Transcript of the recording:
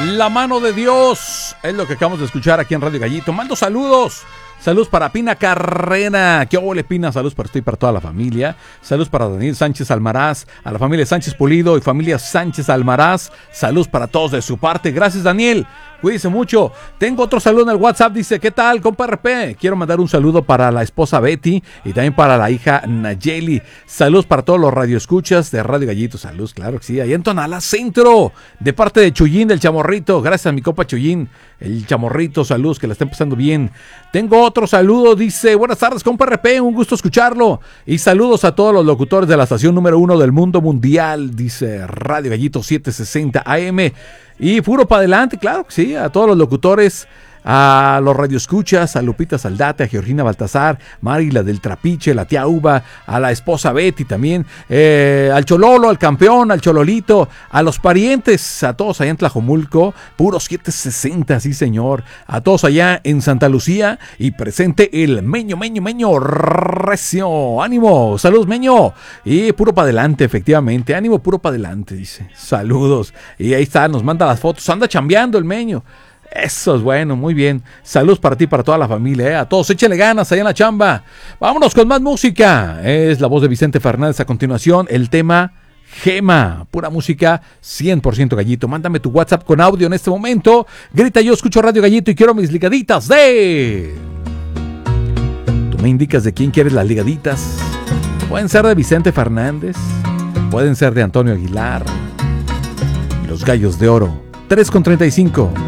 La mano de Dios es lo que acabamos de escuchar aquí en Radio Gallito. Mando saludos. Saludos para Pina Carrera. ¿Qué ole, Pina? Saludos para usted y para toda la familia. Saludos para Daniel Sánchez Almaraz, a la familia Sánchez Pulido y familia Sánchez Almaraz. Saludos para todos de su parte. Gracias, Daniel. Cuídense mucho. Tengo otro saludo en el WhatsApp. Dice, ¿qué tal, compa RP? Quiero mandar un saludo para la esposa Betty y también para la hija Nayeli. Saludos para todos los radioescuchas de Radio Gallito. Saludos, claro que sí. Ahí en Tonalá Centro, de parte de Chuyín del Chamorrito. Gracias a mi compa Chuyín, el Chamorrito. Saludos, que la estén pasando bien. Tengo otro saludo. Dice, buenas tardes, compa RP. Un gusto escucharlo. Y saludos a todos los locutores de la estación número 1 del mundo mundial. Dice Radio Gallito 760 AM. Y puro para adelante, claro que sí, a todos los locutores, a los radioescuchas, a Lupita Saldate, a Georgina Baltasar, Mari, la del Trapiche, la tía Uva, a la esposa Betty también, al Chololo, al campeón, al Chololito, a los parientes, a todos allá en Tlajomulco, puro 760, sí señor, a todos allá en Santa Lucía y presente el Meño recio, ánimo, saludos Meño, y puro para adelante, efectivamente, ánimo, puro para adelante, dice, saludos, y ahí está, nos manda las fotos, anda chambeando el Meño. Eso es bueno, muy bien. Saludos para ti, para toda la familia, A todos, échenle ganas allá en la chamba. Vámonos con más música. Es la voz de Vicente Fernández a continuación. El tema Gema. Pura música 100% Gallito. Mándame tu WhatsApp con audio en este momento. Grita, yo escucho Radio Gallito y quiero mis ligaditas de... Tú me indicas de quién quieres las ligaditas. Pueden ser de Vicente Fernández. Pueden ser de Antonio Aguilar. Los Gallos de Oro. 3:35.